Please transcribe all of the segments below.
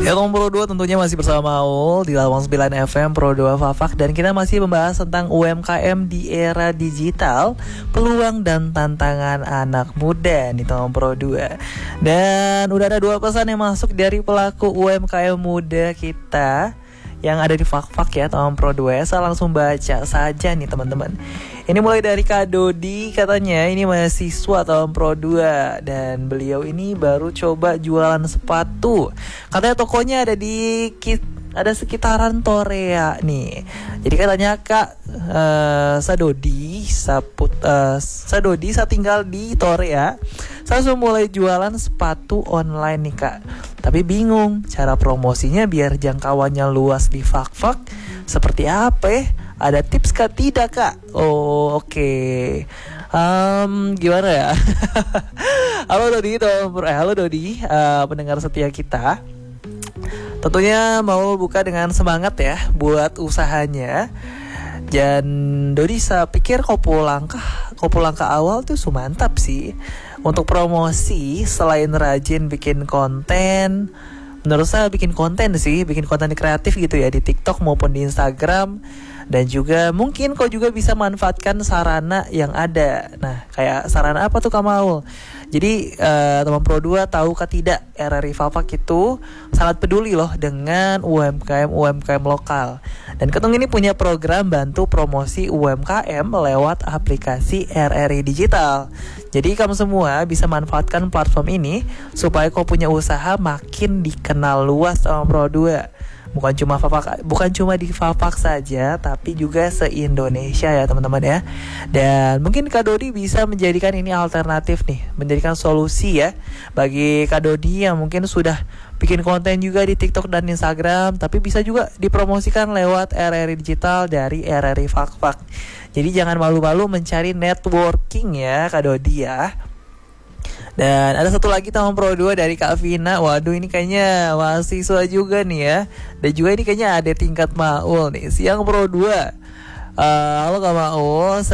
Ya Tom Pro 2 tentunya masih bersama Maul di Lawang 9 FM Pro 2 Fafak. Dan kita masih membahas tentang UMKM di era digital, peluang dan tantangan anak muda nih Tom Pro 2. Dan udah ada 2 pesan yang masuk dari pelaku UMKM muda kita yang ada di Fak-Fak ya Tom Pro 2. Saya langsung baca saja nih teman-teman. Ini mulai dari Kak Dodi, katanya ini mahasiswa Tom Pro 2 dan beliau ini baru coba jualan sepatu. Katanya tokonya ada di sekitaran Torea nih. Jadi katanya Kak Sadodi saya tinggal di Torea. Saya langsung mulai jualan sepatu online nih Kak. Tapi bingung cara promosinya biar jangkauannya luas di Fak-Fak seperti apa ya? Ada tips kah tidak Kak? Oh oke. Gimana ya? Halo Dodi, pendengar setia kita. Tentunya mau buka dengan semangat ya buat usahanya. Dan Dodi saya pikir kopo langkah awal tuh mantap sih. Untuk promosi selain rajin bikin konten, menurut saya bikin konten kreatif gitu ya di TikTok maupun di Instagram. Dan juga mungkin kau juga bisa manfaatkan sarana yang ada. Nah, kayak sarana apa tuh Kak Maul? Jadi teman Pro 2 tahu kah tidak, RRI Fafak itu sangat peduli loh dengan UMKM lokal. Dan Ketung ini punya program bantu promosi UMKM lewat aplikasi RRI Digital. Jadi kamu semua bisa manfaatkan platform ini supaya kau punya usaha makin dikenal luas sama Pro 2. Bukan cuma di Fafak saja, tapi juga se-Indonesia ya teman-teman ya. Dan mungkin Kak Dodi bisa menjadikan ini alternatif nih, menjadikan solusi ya bagi Kak Dodi yang mungkin sudah bikin konten juga di TikTok dan Instagram, tapi bisa juga dipromosikan lewat RRI Digital dari RRI Fafak. Jadi jangan malu-malu mencari networking ya Kak Dodi ya. Dan ada satu lagi Tom Pro 2 dari Kak Vina. Waduh ini kayaknya mahasiswa juga nih ya. Dan juga ini kayaknya ada tingkat Maul nih. Siang Pro 2. Halo Kak Maul,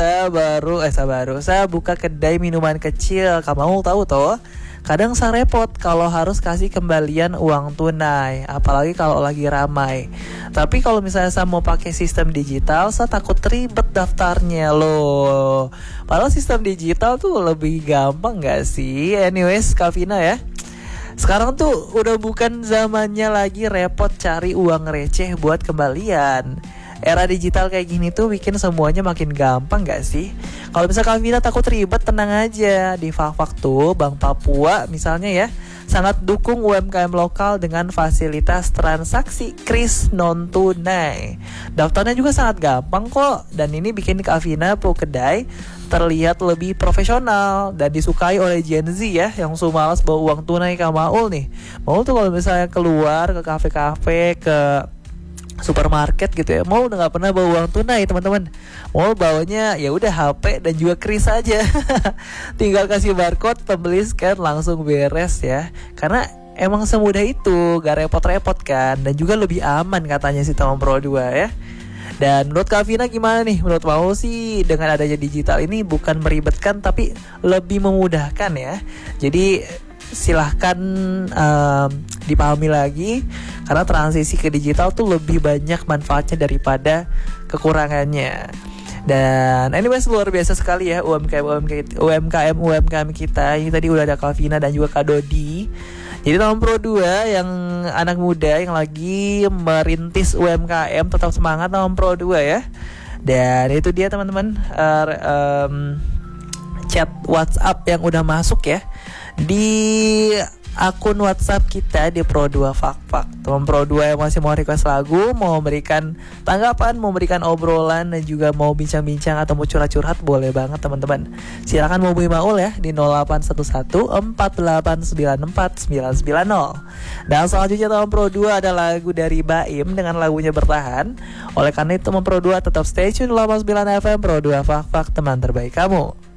saya buka kedai minuman kecil. Kak Maul tahu toh? Kadang saya repot kalau harus kasih kembalian uang tunai, apalagi kalau lagi ramai. Tapi kalau misalnya saya mau pakai sistem digital, saya takut ribet daftarnya loh. Padahal sistem digital tuh lebih gampang gak sih? Anyways, Kavina ya, sekarang tuh udah bukan zamannya lagi repot cari uang receh buat kembalian. Era digital kayak gini tuh bikin semuanya makin gampang gak sih? Kalau misalnya Kavina takut ribet, tenang aja. Di Fak-Fak tuh Bank Papua misalnya ya, sangat dukung UMKM lokal dengan fasilitas transaksi kris non tunai. Daftarnya juga sangat gampang kok. Dan ini bikin Kavina kedai terlihat lebih profesional dan disukai oleh Gen Z ya, yang malas bawa uang tunai ke Maul nih. Maul tuh kalau misalnya keluar ke kafe-kafe, ke supermarket gitu ya, Maul udah nggak pernah bawa uang tunai teman-teman. Maul bawanya ya udah HP dan juga kris aja. Tinggal kasih barcode, pembeli scan, langsung beres ya. Karena emang semudah itu, gak repot-repot kan, dan juga lebih aman katanya si Tom Pro 2 ya. Dan menurut Kak Vina gimana nih? Menurut Maul sih dengan adanya digital ini bukan meribetkan tapi lebih memudahkan ya. Jadi silahkan dipahami lagi, karena transisi ke digital tuh lebih banyak manfaatnya daripada kekurangannya. Dan anyways, luar biasa sekali ya UMKM kita. Ini tadi udah ada Kavina dan juga Kak Dodi. Jadi Tom Pro 2 yang anak muda yang lagi merintis UMKM, tetap semangat Tom Pro 2 ya. Dan itu dia teman-teman, chat WhatsApp yang udah masuk ya di akun WhatsApp kita di Pro 2 Fak-Fak. Teman Pro 2 yang masih mau request lagu, mau memberikan tanggapan, mau memberikan obrolan, dan juga mau bincang-bincang atau mau curhat-curhat, boleh banget teman-teman. Silakan mau hubungi Maul ya di 081148949990. Dan selanjutnya teman Pro 2 ada lagu dari Baim dengan lagunya Bertahan. Oleh karena itu teman Pro 2 tetap stay tune 89 FM Pro 2 Fak-Fak, teman terbaik kamu.